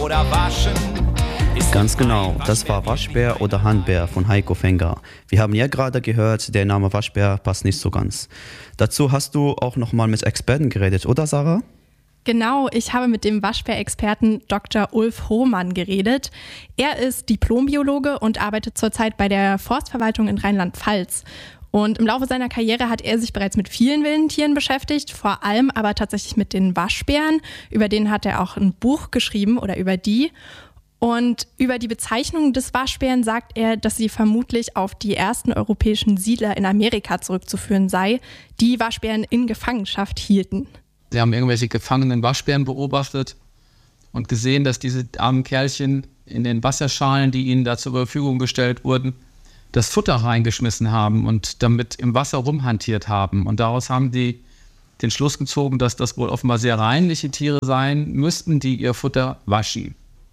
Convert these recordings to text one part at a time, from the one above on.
oder waschen. Ganz genau, das war Waschbär oder Handbär von Heiko Fenger. Wir haben ja gerade gehört, der Name Waschbär passt nicht so ganz. Dazu hast du auch nochmal mit Experten geredet, oder Sarah? Genau, ich habe mit dem Waschbär-Experten Dr. Ulf Hohmann geredet. Er ist Diplombiologe und arbeitet zurzeit bei der Forstverwaltung in Rheinland-Pfalz. Und im Laufe seiner Karriere hat er sich bereits mit vielen wilden Tieren beschäftigt, vor allem aber tatsächlich mit den Waschbären. Über den hat er auch ein Buch geschrieben oder über die. Und über die Bezeichnung des Waschbären sagt er, dass sie vermutlich auf die ersten europäischen Siedler in Amerika zurückzuführen sei, die Waschbären in Gefangenschaft hielten. Sie haben irgendwelche gefangenen Waschbären beobachtet und gesehen, dass diese armen Kerlchen in den Wasserschalen, die ihnen da zur Verfügung gestellt wurden, das Futter reingeschmissen haben und damit im Wasser rumhantiert haben. Und daraus haben die den Schluss gezogen, dass das wohl offenbar sehr reinliche Tiere sein müssten, die ihr Futter waschen.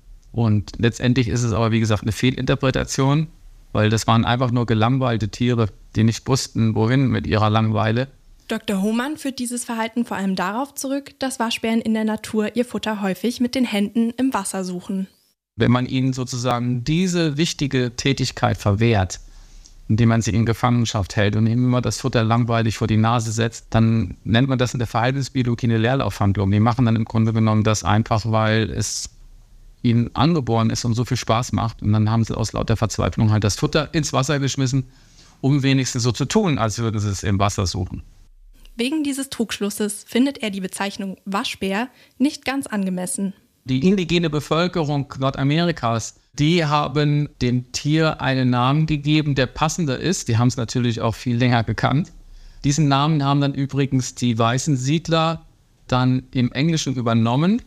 Und letztendlich ist es aber, wie gesagt, eine Fehlinterpretation, weil das waren einfach nur gelangweilte Tiere, die nicht wussten, wohin mit ihrer Langeweile. Dr. Hohmann führt dieses Verhalten vor allem darauf zurück, dass Waschbären in der Natur ihr Futter häufig mit den Händen im Wasser suchen. Wenn man ihnen sozusagen diese wichtige Tätigkeit verwehrt, indem man sie in Gefangenschaft hält und ihnen immer das Futter langweilig vor die Nase setzt, dann nennt man das in der Verhaltensbiologie eine Leerlaufhandlung. Die machen dann im Grunde genommen das einfach, weil es ihnen angeboren ist und so viel Spaß macht. Und dann haben sie aus lauter Verzweiflung halt das Futter ins Wasser geschmissen, um wenigstens so zu tun, als würden sie es im Wasser suchen. Wegen dieses Trugschlusses findet er die Bezeichnung Waschbär nicht ganz angemessen. Die indigene Bevölkerung Nordamerikas, die haben dem Tier einen Namen gegeben, der passender ist. Die haben es natürlich auch viel länger gekannt. Diesen Namen haben dann übrigens die weißen Siedler dann im Englischen übernommen.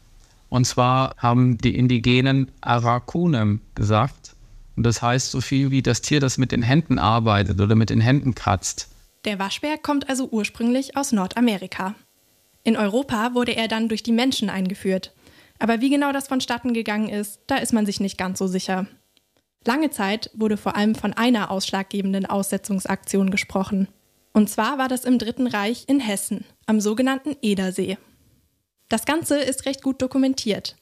Und zwar haben die Indigenen Arakunem gesagt. Und das heißt so viel wie das Tier, das mit den Händen arbeitet oder mit den Händen kratzt. Der Waschbär kommt also ursprünglich aus Nordamerika. In Europa wurde er dann durch die Menschen eingeführt. Aber wie genau das vonstatten gegangen ist, da ist man sich nicht ganz so sicher. Lange Zeit wurde vor allem von einer ausschlaggebenden Aussetzungsaktion gesprochen. Und zwar war das im Dritten Reich in Hessen, am sogenannten Edersee. Das Ganze ist recht gut dokumentiert.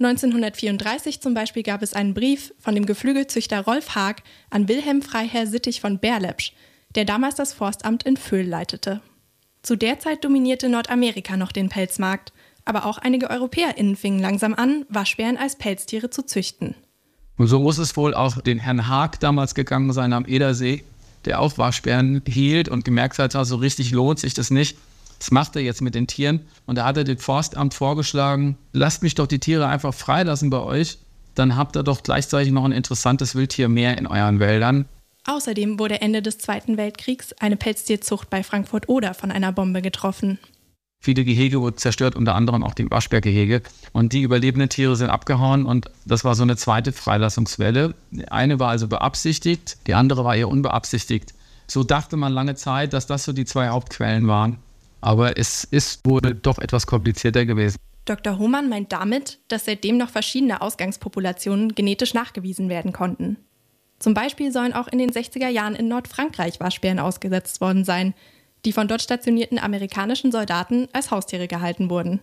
1934 zum Beispiel gab es einen Brief von dem Geflügelzüchter Rolf Haag an Wilhelm Freiherr Sittig von Berlepsch, der damals das Forstamt in Vöhl leitete. Zu der Zeit dominierte Nordamerika noch den Pelzmarkt, aber auch einige EuropäerInnen fingen langsam an, Waschbären als Pelztiere zu züchten. Und so muss es wohl auch den Herrn Haag damals gegangen sein am Edersee, der auch Waschbären hielt und gemerkt hat, so richtig lohnt sich das nicht. Das macht er jetzt mit den Tieren. Und da hat er dem Forstamt vorgeschlagen, lasst mich doch die Tiere einfach freilassen bei euch. Dann habt ihr doch gleichzeitig noch ein interessantes Wildtier mehr in euren Wäldern. Außerdem wurde Ende des Zweiten Weltkriegs eine Pelztierzucht bei Frankfurt-Oder von einer Bombe getroffen. Viele Gehege wurden zerstört, unter anderem auch die Waschbärgehege. Und die überlebenden Tiere sind abgehauen und das war so eine zweite Freilassungswelle. Eine war also beabsichtigt, die andere war eher unbeabsichtigt. So dachte man lange Zeit, dass das so die zwei Hauptquellen waren. Aber es ist wohl doch etwas komplizierter gewesen. Dr. Hohmann meint damit, dass seitdem noch verschiedene Ausgangspopulationen genetisch nachgewiesen werden konnten. Zum Beispiel sollen auch in den 60er Jahren in Nordfrankreich Waschbären ausgesetzt worden sein, die von dort stationierten amerikanischen Soldaten als Haustiere gehalten wurden.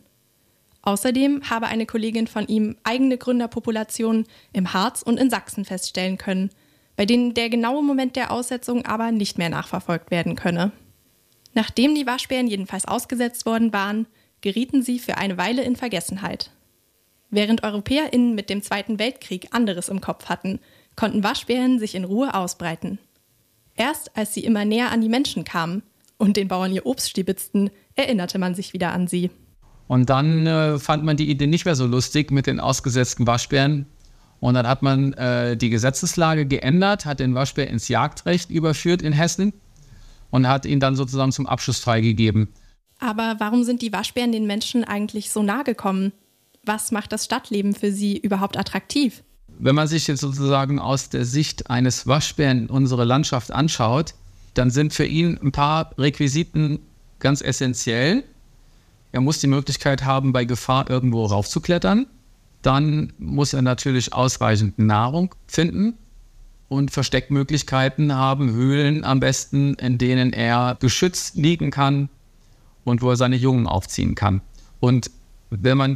Außerdem habe eine Kollegin von ihm eigene Gründerpopulationen im Harz und in Sachsen feststellen können, bei denen der genaue Moment der Aussetzung aber nicht mehr nachverfolgt werden könne. Nachdem die Waschbären jedenfalls ausgesetzt worden waren, gerieten sie für eine Weile in Vergessenheit. Während EuropäerInnen mit dem Zweiten Weltkrieg anderes im Kopf hatten, konnten Waschbären sich in Ruhe ausbreiten. Erst als sie immer näher an die Menschen kamen und den Bauern ihr Obst stibitzten, erinnerte man sich wieder an sie. Und dann fand man die Idee nicht mehr so lustig mit den ausgesetzten Waschbären. Und dann hat man die Gesetzeslage geändert, hat den Waschbär ins Jagdrecht überführt in Hessen und hat ihn dann sozusagen zum Abschuss freigegeben. Aber warum sind die Waschbären den Menschen eigentlich so nahe gekommen? Was macht das Stadtleben für sie überhaupt attraktiv? Wenn man sich jetzt sozusagen aus der Sicht eines Waschbären unsere Landschaft anschaut, dann sind für ihn ein paar Requisiten ganz essentiell. Er muss die Möglichkeit haben, bei Gefahr irgendwo raufzuklettern. Dann muss er natürlich ausreichend Nahrung finden und Versteckmöglichkeiten haben, Höhlen am besten, in denen er geschützt liegen kann und wo er seine Jungen aufziehen kann. Und wenn man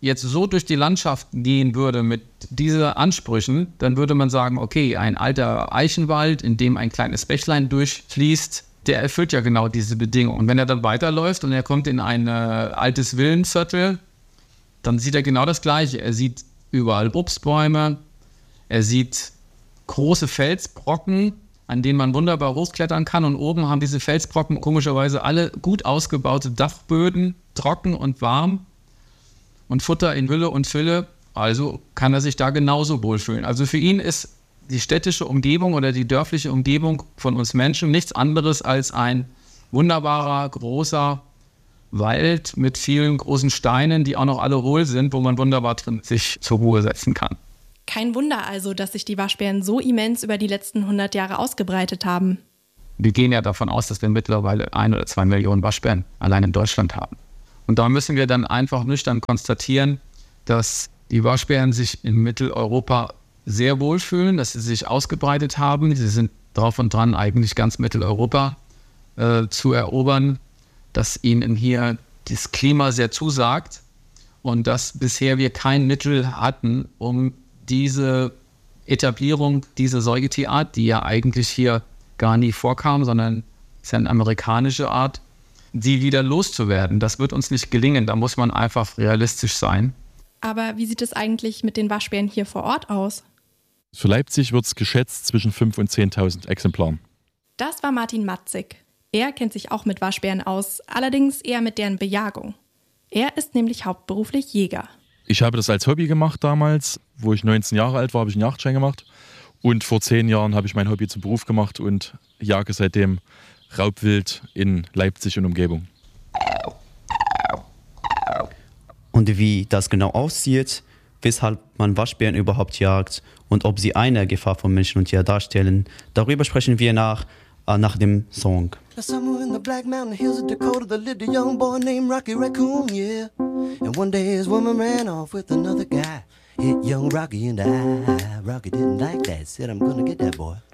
jetzt so durch die Landschaft gehen würde mit diesen Ansprüchen, dann würde man sagen, okay, ein alter Eichenwald, in dem ein kleines Bächlein durchfließt, der erfüllt ja genau diese Bedingungen. Und wenn er dann weiterläuft und er kommt in ein altes Villenviertel, dann sieht er genau das Gleiche. Er sieht überall Obstbäume, er sieht große Felsbrocken, an denen man wunderbar hochklettern kann. Und oben haben diese Felsbrocken komischerweise alle gut ausgebaute Dachböden, trocken und warm und Futter in Hülle und Fülle. Also kann er sich da genauso wohlfühlen. Also für ihn ist die städtische Umgebung oder die dörfliche Umgebung von uns Menschen nichts anderes als ein wunderbarer, großer Wald mit vielen großen Steinen, die auch noch alle hohl sind, wo man wunderbar drin sich zur Ruhe setzen kann. Kein Wunder also, dass sich die Waschbären so immens über die letzten 100 Jahre ausgebreitet haben. Wir gehen ja davon aus, dass wir mittlerweile 1 oder 2 Millionen Waschbären allein in Deutschland haben. Und da müssen wir dann einfach nüchtern konstatieren, dass die Waschbären sich in Mitteleuropa sehr wohlfühlen, dass sie sich ausgebreitet haben. Sie sind drauf und dran, eigentlich ganz Mitteleuropa zu erobern, dass ihnen hier das Klima sehr zusagt und dass bisher wir kein Mittel hatten, um diese Etablierung dieser Säugetierart, die ja eigentlich hier gar nie vorkam, sondern ist ja eine amerikanische Art, sie wieder loszuwerden. Das wird uns nicht gelingen, da muss man einfach realistisch sein. Aber wie sieht es eigentlich mit den Waschbären hier vor Ort aus? Für Leipzig wird es geschätzt zwischen 5.000 und 10.000 Exemplaren. Das war Martin Matzig. Er kennt sich auch mit Waschbären aus, allerdings eher mit deren Bejagung. Er ist nämlich hauptberuflich Jäger. Ich habe das als Hobby gemacht damals. Wo ich 19 Jahre alt war, habe ich einen Jagdschein gemacht. Und vor 10 Jahren habe ich mein Hobby zum Beruf gemacht und jage seitdem Raubwild in Leipzig und Umgebung. Und wie das genau aussieht, weshalb man Waschbären überhaupt jagt und ob sie eine Gefahr von Menschen und Tier darstellen, darüber sprechen wir nach dem Song. Somewhere in the Black Mountain Hills of Dakota, there lived a young boy named Rocky Raccoon, yeah. And one day his woman ran off with another guy. Hit young Rocky in the eye. Rocky didn't like that, said I'm gonna get that boy.